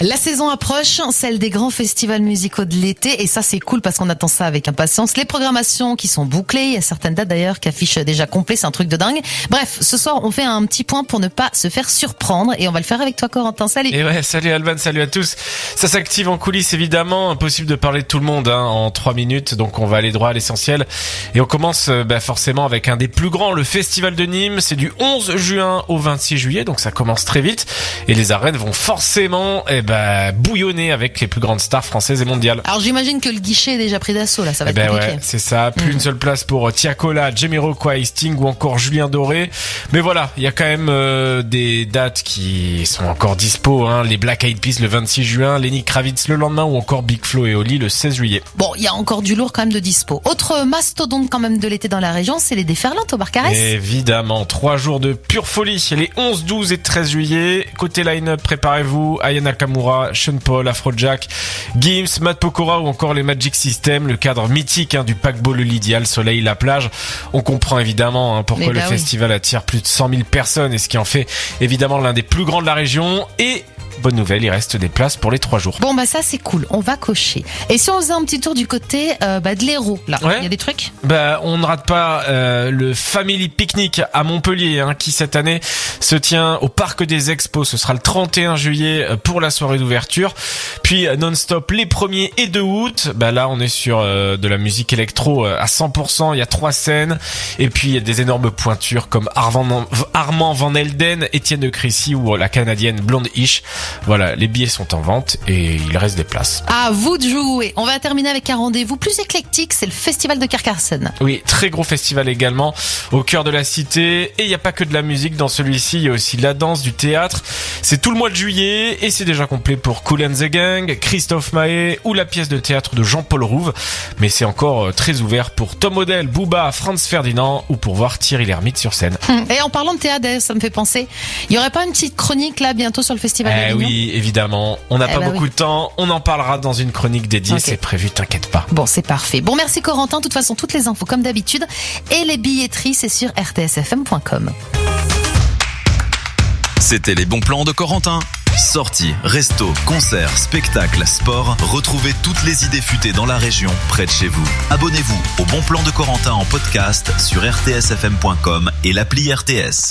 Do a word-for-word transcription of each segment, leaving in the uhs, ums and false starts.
La saison approche, celle des grands festivals musicaux de l'été, et ça c'est cool parce qu'on attend ça avec impatience. Les programmations qui sont bouclées, il y a certaines dates d'ailleurs qui affichent déjà complet, c'est un truc de dingue. Bref, ce soir on fait un petit point pour ne pas se faire surprendre et on va le faire avec toi Corentin. Salut. Et ouais, salut Alban, salut à tous. Ça s'active en coulisses évidemment, impossible de parler de tout le monde hein, en trois minutes, donc on va aller droit à l'essentiel. Et on commence bah, forcément avec un des plus grands, le Festival de Nîmes. C'est du onze juin au vingt-six juillet, donc ça commence très vite. Et les arènes vont forcément eh ben, bouillonner avec les plus grandes stars françaises et mondiales. Alors j'imagine que le guichet est déjà pris d'assaut là, ça va eh être ben compliqué. Ouais, c'est ça, plus mmh. une seule place pour Tiakola, Jamiroquai, Sting ou encore Julien Doré. Mais voilà, il y a quand même euh, des dates qui sont encore dispo, hein. Les Black Eyed Peas le vingt-six juin, Lenny Kravitz le lendemain ou encore Big Flo et Oli le seize juillet. Bon, il y a encore du lourd quand même de dispo. Autre mastodonte quand même de l'été dans la région, c'est les Déferlantes au Barcarès. Évidemment, trois jours de pure folie, les onze, douze et treize juillet. Côté line-up, préparez-vous, Aya Nakamura, Sean Paul, Afrojack, Gims, Matt Pokora ou encore les Magic System, le cadre mythique hein, du paquebot Le Lydia, le soleil, la plage. On comprend évidemment hein, pourquoi bah le oui. festival attire plus de cent mille personnes et ce qui en fait évidemment l'un des plus grands de la région. Et bonne nouvelle, il reste des places pour les trois jours. Bon bah ça c'est cool, on va cocher. Et si on faisait un petit tour du côté euh, bah, de l'Hérault, là, il ouais. y a des trucs Bah on ne rate pas euh, le Family Picnic à Montpellier, hein, qui cette année se tient au Parc des Expos. Ce sera le trente et un juillet pour la soirée d'ouverture. Puis non-stop les premiers et deux août. Bah là on est sur euh, de la musique électro à cent pour cent. Il y a trois scènes et puis il y a des énormes pointures comme Armand, Armand Van Helden, Étienne de Crécy ou la Canadienne Blonde Ish. Voilà, les billets sont en vente et il reste des places. À vous de jouer. On va terminer avec un rendez-vous plus éclectique, c'est le Festival de Carcassonne. Oui, très gros festival également, au cœur de la cité. Et il n'y a pas que de la musique dans celui-ci, il y a aussi de la danse, du théâtre. C'est tout le mois de juillet et c'est déjà complet pour Kool and the Gang, Christophe Maé ou la pièce de théâtre de Jean-Paul Rouve. Mais c'est encore très ouvert pour Tom Odell, Booba, Franz Ferdinand ou pour voir Thierry Lhermitte sur scène. Et en parlant de théâtre, ça me fait penser, il n'y aurait pas une petite chronique là bientôt sur le Festival eh de Oui, évidemment. On n'a eh pas bah beaucoup oui. de temps. On en parlera dans une chronique dédiée. Okay. C'est prévu, t'inquiète pas. Bon, c'est parfait. Bon, merci Corentin. De toute façon, toutes les infos comme d'habitude. Et les billetteries, c'est sur r t s f m point com. C'était les bons plans de Corentin. Sorties, restos, concerts, spectacles, sport. Retrouvez toutes les idées futées dans la région, près de chez vous. Abonnez-vous au Bon Plan de Corentin en podcast sur r t s f m point com et l'appli R T S.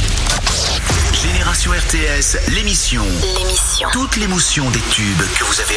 Génération R T S, l'émission. L'émission. Toute l'émotion des tubes que vous avez